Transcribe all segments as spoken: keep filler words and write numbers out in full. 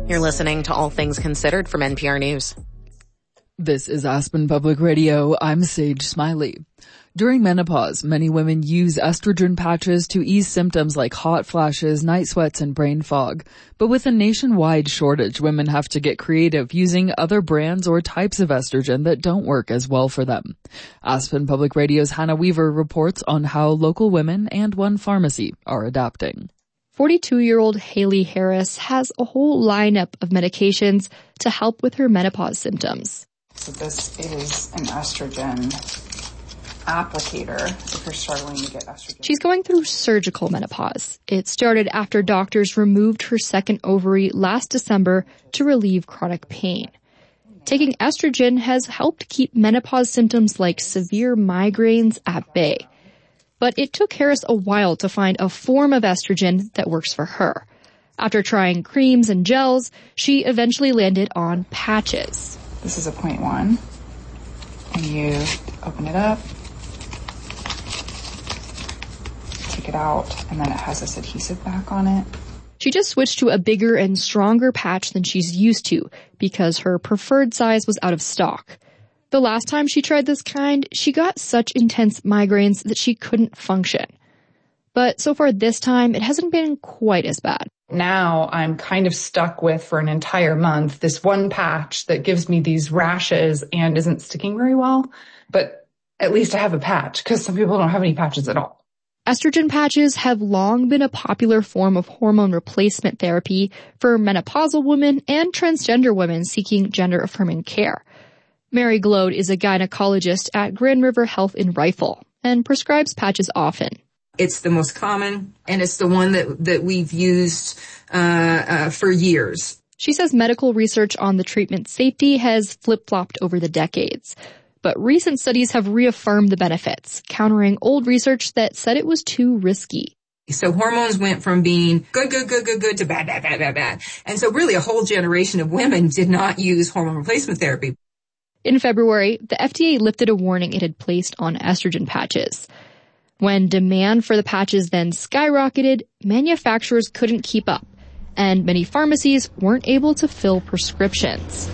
You're listening to All Things Considered from N P R News. This is Aspen Public Radio. I'm Sage Smiley. During menopause, many women use estrogen patches to ease symptoms like hot flashes, night sweats, and brain fog. But with a nationwide shortage, women have to get creative using other brands or types of estrogen that don't work as well for them. Aspen Public Radio's Hannah Weaver reports on how local women and one pharmacy are adapting. forty-two-year-old Haley Harris has a whole lineup of medications to help with her menopause symptoms. So this is an estrogen applicator if you're struggling to get estrogen. She's going through surgical menopause. It started after doctors removed her second ovary last December to relieve chronic pain. Taking estrogen has helped keep menopause symptoms like severe migraines at bay. But it took Harris a while to find a form of estrogen that works for her. After trying creams and gels, she eventually landed on patches. This is a point one, and you open it up, take it out, and then it has this adhesive back on it. She just switched to a bigger and stronger patch than she's used to because her preferred size was out of stock. The last time she tried this kind, she got such intense migraines that she couldn't function. But so far this time, it hasn't been quite as bad. Now I'm kind of stuck with, for an entire month, this one patch that gives me these rashes and isn't sticking very well. But at least I have a patch, because some people don't have any patches at all. Estrogen patches have long been a popular form of hormone replacement therapy for menopausal women and transgender women seeking gender-affirming care. Mary Glode is a gynecologist at Grand River Health in Rifle and prescribes patches often. It's the most common, and it's the one that, that we've used uh, uh, for years. She says medical research on the treatment's safety has flip-flopped over the decades. But recent studies have reaffirmed the benefits, countering old research that said it was too risky. So hormones went from being good, good, good, good, good to bad, bad, bad, bad, bad. And so really a whole generation of women did not use hormone replacement therapy. In February, the F D A lifted a warning it had placed on estrogen patches. When demand for the patches then skyrocketed, manufacturers couldn't keep up, and many pharmacies weren't able to fill prescriptions.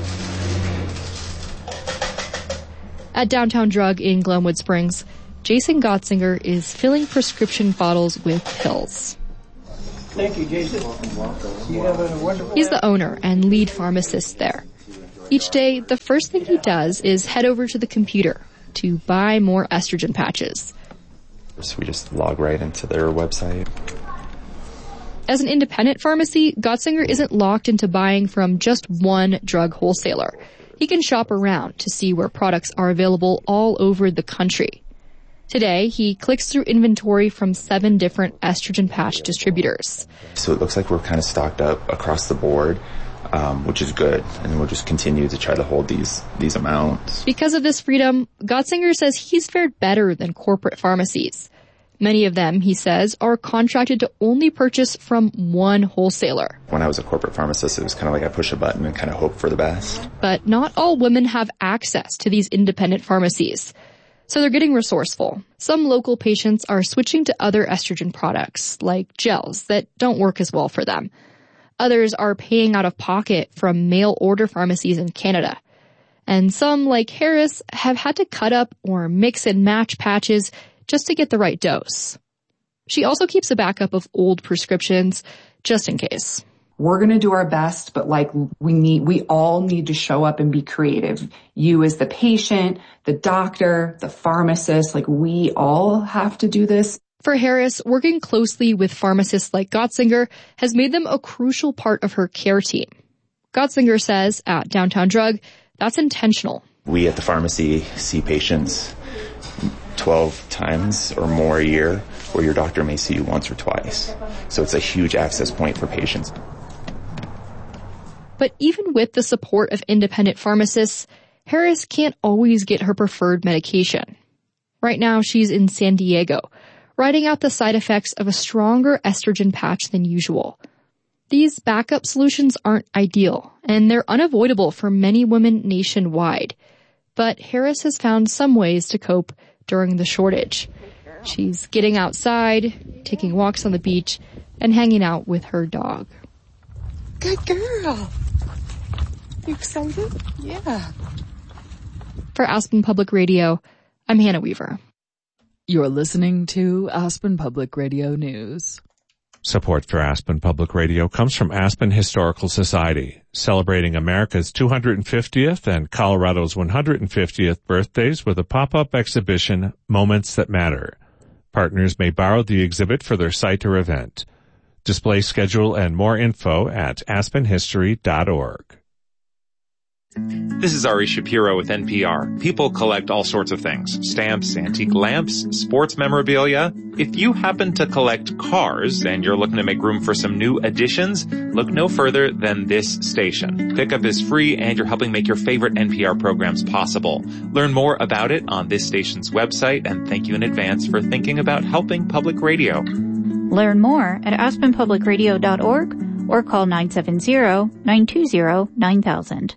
At Downtown Drug in Glenwood Springs, Jason Gottsinger is filling prescription bottles with pills. Thank you, Jason. You have a wonderful He's the owner and lead pharmacist there. Each day, the first thing he does is head over to the computer to buy more estrogen patches. So we just log right into their website. As an independent pharmacy, Gottsinger isn't locked into buying from just one drug wholesaler. He can shop around to see where products are available all over the country. Today, he clicks through inventory from seven different estrogen patch distributors. So it looks like we're kind of stocked up across the board, um, which is good. And we'll just continue to try to hold these, these amounts. Because of this freedom, Gottsinger says he's fared better than corporate pharmacies. Many of them, he says, are contracted to only purchase from one wholesaler. When I was a corporate pharmacist, it was kind of like I push a button and kind of hope for the best. But not all women have access to these independent pharmacies. So they're getting resourceful. Some local patients are switching to other estrogen products, like gels, that don't work as well for them. Others are paying out of pocket from mail-order pharmacies in Canada. And some, like Harris, have had to cut up or mix and match patches just to get the right dose. She also keeps a backup of old prescriptions, just in case. We're going to do our best, but like we need, we all need to show up and be creative. You as the patient, the doctor, the pharmacist, like we all have to do this. For Harris, working closely with pharmacists like Gottsinger has made them a crucial part of her care team. Gottsinger says at Downtown Drug, that's intentional. We at the pharmacy see patients twelve times or more a year, where your doctor may see you once or twice. So it's a huge access point for patients. But even with the support of independent pharmacists, Harris can't always get her preferred medication. Right now, she's in San Diego, riding out the side effects of a stronger estrogen patch than usual. These backup solutions aren't ideal, and they're unavoidable for many women nationwide. But Harris has found some ways to cope during the shortage. She's getting outside, taking walks on the beach, and hanging out with her dog. Good girl. You excited? Yeah. For Aspen Public Radio, I'm Hannah Weaver. You're listening to Aspen Public Radio News. Support for Aspen Public Radio comes from Aspen Historical Society, celebrating America's two hundred fiftieth and Colorado's one hundred fiftieth birthdays with a pop-up exhibition, Moments That Matter. Partners may borrow the exhibit for their site or event. Display schedule and more info at aspen history dot org. This is Ari Shapiro with N P R. People collect all sorts of things. Stamps, antique lamps, sports memorabilia. If you happen to collect cars and you're looking to make room for some new additions, look no further than this station. Pickup is free and you're helping make your favorite N P R programs possible. Learn more about it on this station's website, and thank you in advance for thinking about helping public radio. Learn more at aspen public radio dot org or call nine seven zero, nine two zero, nine thousand.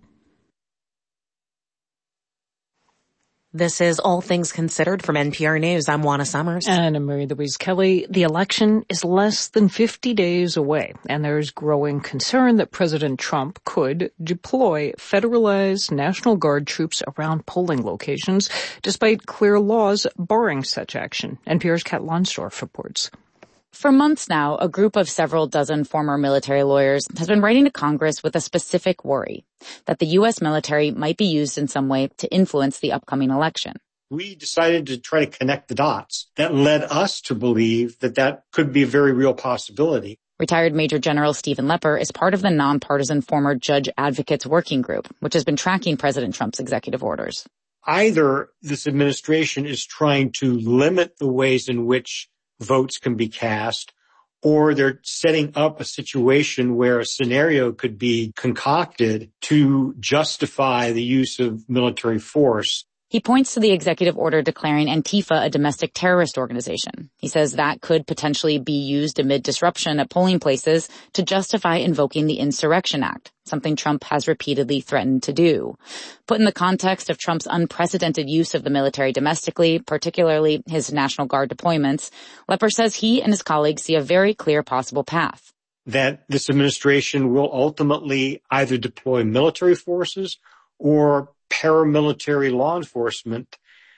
This is All Things Considered from N P R News. I'm Juana Summers. And I'm Mary Louise Kelly. The election is less than fifty days away, and there's growing concern that President Trump could deploy federalized National Guard troops around polling locations, despite clear laws barring such action. N P R's Kat Lonsdorf reports. For months now, a group of several dozen former military lawyers has been writing to Congress with a specific worry that the U S military might be used in some way to influence the upcoming election. We decided to try to connect the dots. That led us to believe that that could be a very real possibility. Retired Major General Stephen Lepper is part of the nonpartisan former Judge Advocates Working Group, which has been tracking President Trump's executive orders. Either this administration is trying to limit the ways in which votes can be cast, or they're setting up a situation where a scenario could be concocted to justify the use of military force. He points to the executive order declaring Antifa a domestic terrorist organization. He says that could potentially be used amid disruption at polling places to justify invoking the Insurrection Act, something Trump has repeatedly threatened to do. Put in the context of Trump's unprecedented use of the military domestically, particularly his National Guard deployments, Lepper says he and his colleagues see a very clear possible path. That this administration will ultimately either deploy military forces or paramilitary law enforcement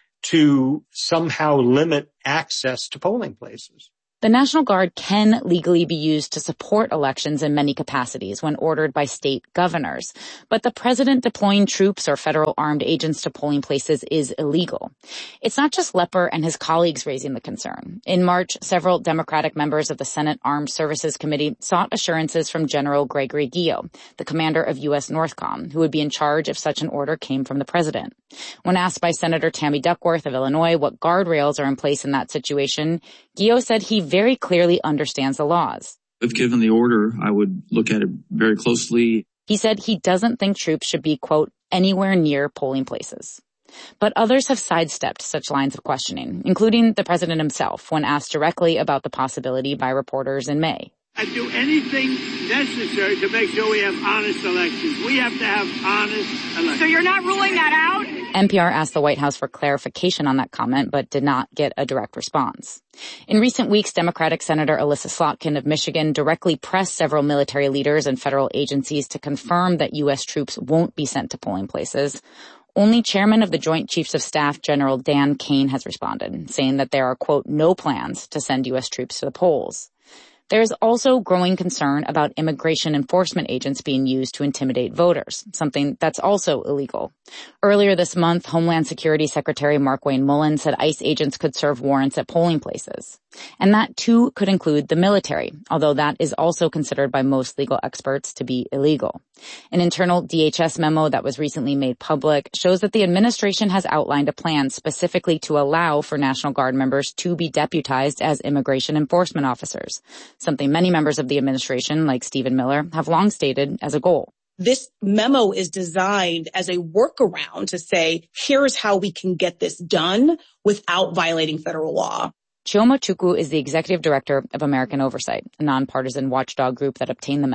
to somehow limit access to polling places. The National Guard can legally be used to support elections in many capacities when ordered by state governors. But the president deploying troops or federal armed agents to polling places is illegal. It's not just Lepper and his colleagues raising the concern. In March, several Democratic members of the Senate Armed Services Committee sought assurances from General Gregory Guillo, the commander of U S NORTHCOM, who would be in charge if such an order came from the president. When asked by Senator Tammy Duckworth of Illinois what guardrails are in place in that situation, Guillo said he very clearly understands the laws. If given the order, I would look at it very closely. He said he doesn't think troops should be, quote, anywhere near polling places. But others have sidestepped such lines of questioning, including the president himself, when asked directly about the possibility by reporters in May. I'd do anything necessary to make sure we have honest elections. We have to have honest elections. So you're not ruling that out? N P R asked the White House for clarification on that comment, but did not get a direct response. In recent weeks, Democratic Senator Elissa Slotkin of Michigan directly pressed several military leaders and federal agencies to confirm that U S troops won't be sent to polling places. Only Chairman of the Joint Chiefs of Staff, General Dan Kane, has responded, saying that there are, quote, no plans to send U S troops to the polls. There is also growing concern about immigration enforcement agents being used to intimidate voters, something that's also illegal. Earlier this month, Homeland Security Secretary Markwayne Mullin said ICE agents could serve warrants at polling places. And that, too, could include the military, although that is also considered by most legal experts to be illegal. An internal D H S memo that was recently made public shows that the administration has outlined a plan specifically to allow for National Guard members to be deputized as immigration enforcement officers, something many members of the administration, like Stephen Miller, have long stated as a goal. This memo is designed as a workaround to say, here's how we can get this done without violating federal law. Chioma Chukwu is the executive director of American Oversight, a nonpartisan watchdog group that obtained the memo.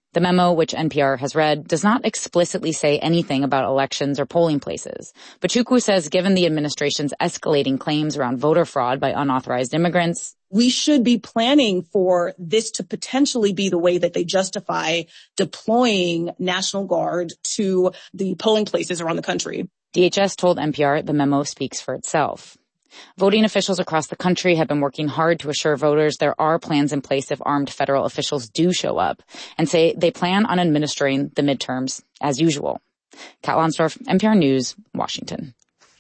The memo, which N P R has read, does not explicitly say anything about elections or polling places. But Chukwu says given the administration's escalating claims around voter fraud by unauthorized immigrants, we should be planning for this to potentially be the way that they justify deploying National Guard to the polling places around the country. D H S told N P R the memo speaks for itself. Voting officials across the country have been working hard to assure voters there are plans in place if armed federal officials do show up, and say they plan on administering the midterms as usual. Kat Lonsdorf, N P R News, Washington.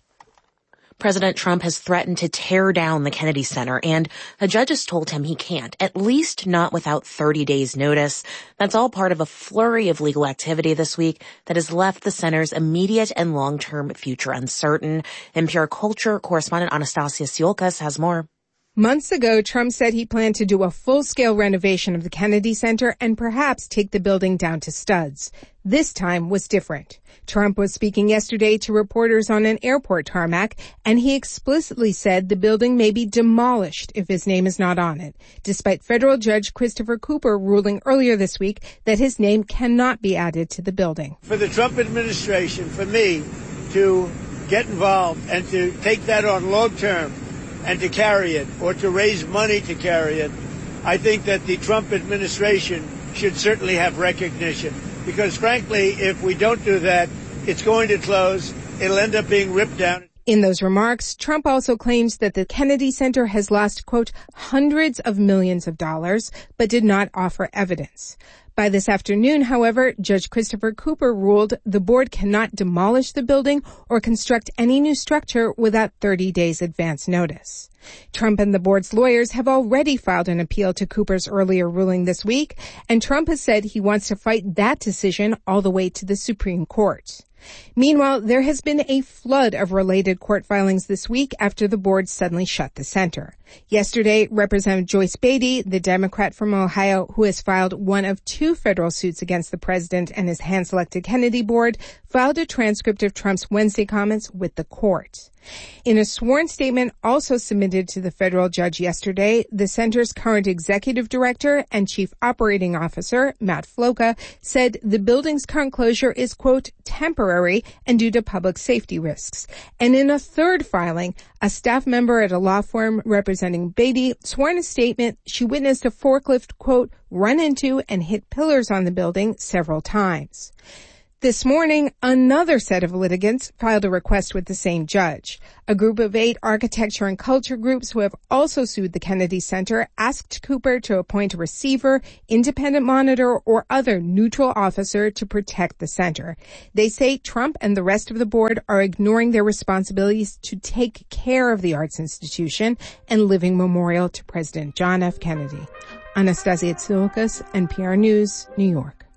President Trump has threatened to tear down the Kennedy Center, and a judge has told him he can't, at least not without thirty days notice. That's all part of a flurry of legal activity this week that has left the center's immediate and long-term future uncertain. N P R culture correspondent Anastasia Tsiolkas has more. Months ago, Trump said he planned to do a full-scale renovation of the Kennedy Center and perhaps take the building down to studs. This time was different. Trump was speaking yesterday to reporters on an airport tarmac, and he explicitly said the building may be demolished if his name is not on it, despite federal judge Christopher Cooper ruling earlier this week that his name cannot be added to the building. For the Trump administration, for me to get involved and to take that on long term, and to carry it, or to raise money to carry it, I think that the Trump administration should certainly have recognition. Because frankly, if we don't do that, it's going to close. It'll end up being ripped down. In those remarks, Trump also claims that the Kennedy Center has lost, quote, hundreds of millions of dollars, but did not offer evidence. By this afternoon, however, Judge Christopher Cooper ruled the board cannot demolish the building or construct any new structure without thirty days advance notice. Trump and the board's lawyers have already filed an appeal to Cooper's earlier ruling this week, and Trump has said he wants to fight that decision all the way to the Supreme Court. Meanwhile, there has been a flood of related court filings this week after the board suddenly shut the center. Yesterday, Representative Joyce Beatty, the Democrat from Ohio who has filed one of two federal suits against the president and his hand-selected Kennedy board, filed a transcript of Trump's Wednesday comments with the court. In a sworn statement also submitted to the federal judge yesterday, the center's current executive director and chief operating officer, Matt Floca, said the building's current closure is, quote, temporary and due to public safety risks. And in a third filing, a staff member at a law firm representing Beatty swore in a statement she witnessed a forklift, quote, run into and hit pillars on the building several times. This morning, another set of litigants filed a request with the same judge. A group of eight architecture and culture groups who have also sued the Kennedy Center asked Cooper to appoint a receiver, independent monitor, or other neutral officer to protect the center. They say Trump and the rest of the board are ignoring their responsibilities to take care of the arts institution and living memorial to President John F. Kennedy. Anastasia Tsiolkas, N P R News, New York.